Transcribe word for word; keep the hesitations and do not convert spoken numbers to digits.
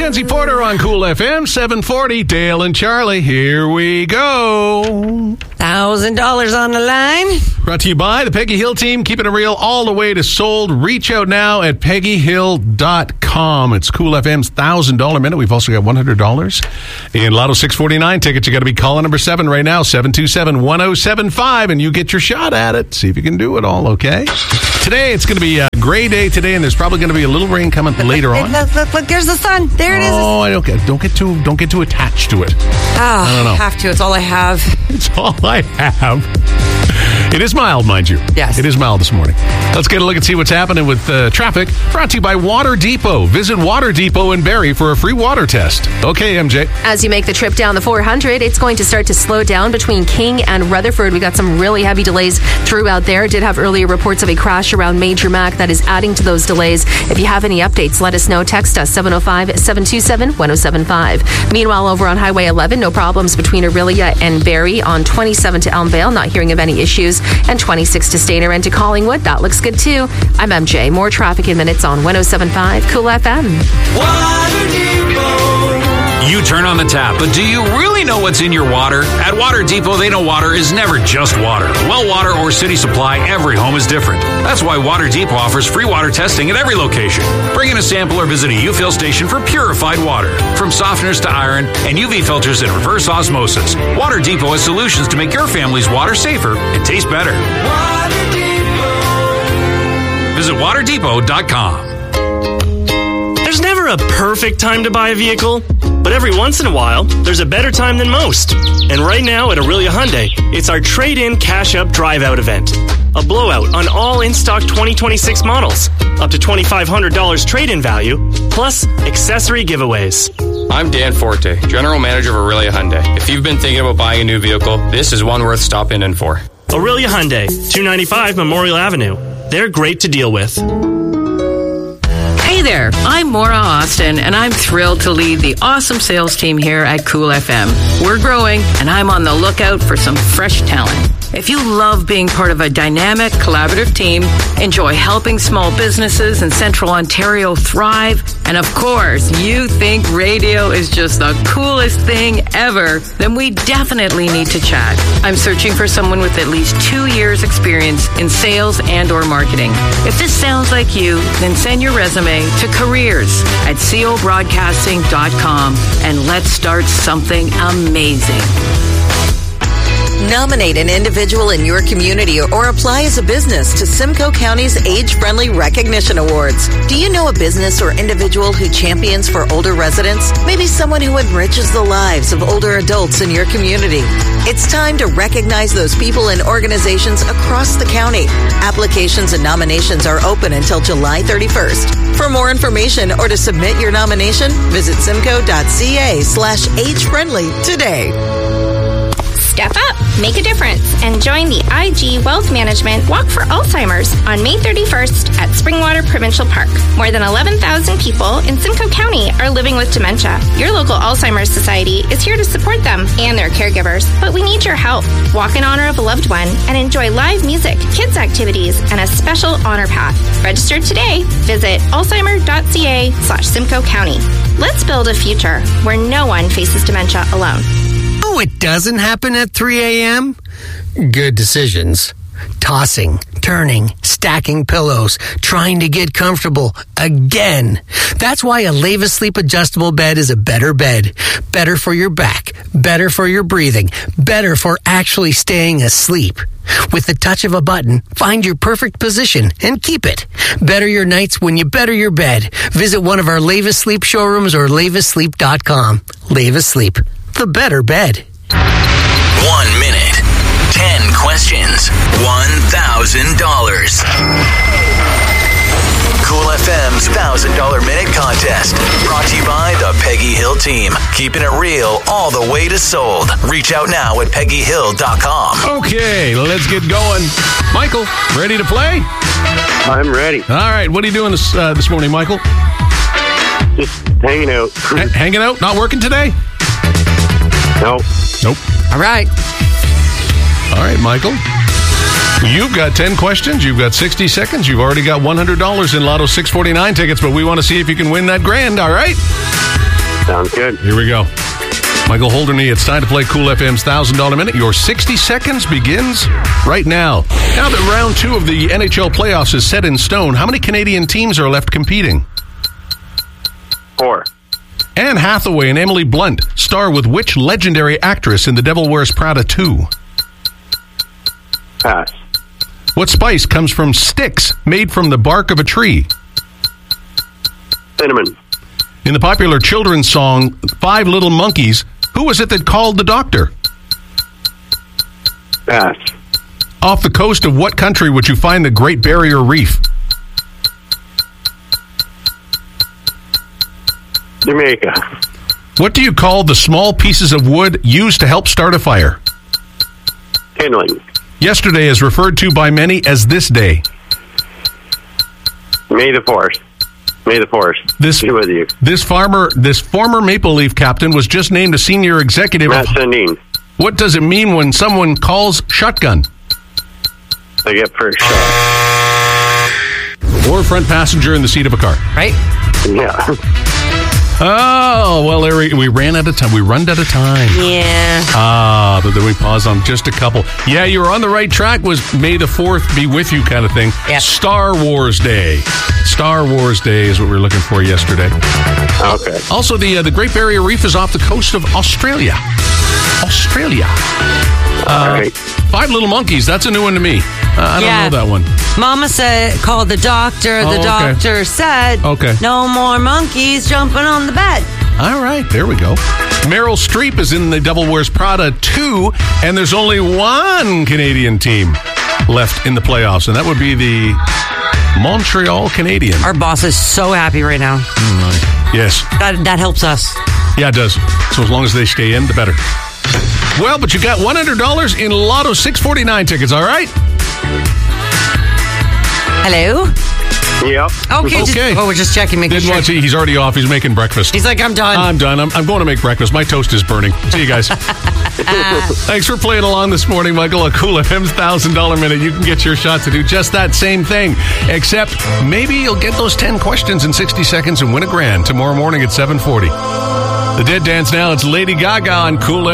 Mackenzie Porter on Cool F M, seven forty. Dale and Charlie, here we go. one thousand dollars on the line. Brought to you by the Peggy Hill team, keeping it real all the way to sold. Reach out now at peggy hill dot com. It's Cool F M's one thousand dollars minute. We've also got one hundred dollars in Lotto six forty-nine tickets. You got to be calling number seven right now, seven two seven, one oh seven five, and you get your shot at it. See if you can do it all, okay? Today, it's going to be a gray day today, and there's probably going to be a little rain coming later on. Look, look, look, there's the sun. There it is. Oh, I don't get, don't get too, don't get too attached to it. Oh, I don't know. I have to. It's all I have. It's all I have. It is mild, mind you. Yes. It is mild this morning. Let's get a look and see what's happening with uh, traffic. Brought to you by Water Depot. Visit Water Depot in Barrie for a free water test. Okay, M J. As you make the trip down the four hundred, it's going to start to slow down between King and Rutherford. We got some really heavy delays throughout there. Did have earlier reports of a crash around Major Mac that is adding to those delays. If you have any updates, let us know. Text us seven oh five, seven two seven, one oh seven five. Meanwhile, over on Highway eleven, no problems between Aurelia and Barrie. On twenty-seven to Elmvale, not hearing of any issues. And twenty-six to Stainer and to Collingwood. That looks good too. I'm M J. More traffic in minutes on one oh seven point five Cool F M. Water Depot. You turn on the tap, but do you really know what's in your water? At Water Depot, they know water is never just water. Well water or city supply, every home is different. That's why Water Depot offers free water testing at every location. Bring in a sample or visit a U-Fill station for purified water. From softeners to iron and U V filters and reverse osmosis, Water Depot has solutions to make your family's water safer and taste better. Water Depot. Visit water depot dot com. There's never a perfect time to buy a vehicle, but every once in a while, there's a better time than most. And right now at Aurelia Hyundai, it's our Trade-In Cash-Up Drive-Out event. A blowout on all in-stock twenty twenty-six models. Up to twenty-five hundred dollars trade-in value, plus accessory giveaways. I'm Dan Forte, General Manager of Aurelia Hyundai. If you've been thinking about buying a new vehicle, this is one worth stopping in for. Aurelia Hyundai, two ninety-five Memorial Avenue. They're great to deal with. Hey there, I'm Maura Austin, and I'm thrilled to lead the awesome sales team here at Cool F M. We're growing, and I'm on the lookout for some fresh talent. If you love being part of a dynamic, collaborative team, enjoy helping small businesses in Central Ontario thrive, and of course, you think radio is just the coolest thing ever, then we definitely need to chat. I'm searching for someone with at least two years experience in sales and or marketing. If this sounds like you, then send your resume to careers at co broadcasting dot com and let's start something amazing. Nominate an individual in your community or apply as a business to Simcoe County's Age-Friendly Recognition Awards. Do you know a business or individual who champions for older residents? Maybe someone who enriches the lives of older adults in your community. It's time to recognize those people and organizations across the county. Applications and nominations are open until July thirty-first. For more information or to submit your nomination, visit simcoe.ca slash age-friendly today. Step up, make a difference, and join the I G Wealth Management Walk for Alzheimer's on May thirty-first at Springwater Provincial Park. More than eleven thousand people in Simcoe County are living with dementia. Your local Alzheimer's Society is here to support them and their caregivers, but we need your help. Walk in honor of a loved one and enjoy live music, kids activities, and a special honor path. Register today. Visit alzheimer.ca slash Simcoe County. Let's build a future where no one faces dementia alone. Oh, it doesn't happen at three a.m.? Good decisions. Tossing, turning, stacking pillows, trying to get comfortable again. That's why a Leva Sleep adjustable bed is a better bed. Better for your back, better for your breathing, better for actually staying asleep. With the touch of a button, find your perfect position and keep it. Better your nights when you better your bed. Visit one of our Leva Sleep showrooms or leva sleep dot com. Leva Sleep, the better bed. One minute, ten questions, one thousand dollars. Cool F M's one thousand dollars Minute Contest. Brought to you by the Peggy Hill team. Keeping it real all the way to sold. Reach out now at peggy hill dot com. Okay, let's get going. Michael, ready to play? I'm ready. All right, what are you doing this uh, this morning, Michael? Just hanging out. H- hanging out? Not working today? No. Nope. All right. All right, Michael. You've got ten questions. You've got sixty seconds. You've already got one hundred dollars in Lotto six forty-nine tickets, but we want to see if you can win that grand, all right? Sounds good. Here we go. Michael Holderney, it's time to play Cool F M's one thousand dollars Minute. Your sixty seconds begins right now. Now that round two of the N H L playoffs is set in stone, how many Canadian teams are left competing? Four. Anne Hathaway and Emily Blunt star with which legendary actress in The Devil Wears Prada two? Pass. What spice comes from sticks made from the bark of a tree? Cinnamon. In the popular children's song, Five Little Monkeys, who was it that called the doctor? Pass. Off the coast of what country would you find the Great Barrier Reef? Jamaica. What do you call the small pieces of wood used to help start a fire? Kindling. Yesterday is referred to by many as this day. May the fourth. May the fourth. This be with you. This farmer, this former Maple Leaf captain was just named a senior executive. Matt Sundin. What does it mean when someone calls shotgun? They get first shot. Or front passenger in the seat of a car. Right? Yeah. Oh, well, there we, we ran out of time. We run out of time. Yeah. Ah, but then we pause on just a couple. Yeah, you were on the right track. Was May the fourth be with you kind of thing. Yeah. Star Wars Day. Star Wars Day is what we were looking for yesterday. Okay. Also, the uh, the Great Barrier Reef is off the coast of Australia. Australia. Uh, All right. Five Little Monkeys. That's a new one to me. Uh, I don't Yeah. know that one. Mama said, called the doctor. Oh, The okay. doctor said, Okay. no more monkeys jumping on the bed. All right, there we go. Meryl Streep is in The Devil Wears Prada two, and there's only one Canadian team left in the playoffs, and that would be the Montreal Canadiens. Our boss is so happy right now. Mm, yes. That, that helps us. Yeah, it does. So as long as they stay in, the better. Well, but you got one hundred dollars in Lotto six forty-nine tickets, all right? Hello? Yep. Okay. Just, Okay. oh, we're just checking, making Didn't sure. want to, he's already off. He's making breakfast. He's like, I'm done. I'm done. I'm, I'm going to make breakfast. My toast is burning. See you guys. Thanks for playing along this morning, Michael. A Cool F M's one thousand dollars Minute. You can get your shot to do just that same thing. Except maybe you'll get those ten questions in sixty seconds and win a grand tomorrow morning at seven forty. The Dead Dance now. It's Lady Gaga on Cool F M.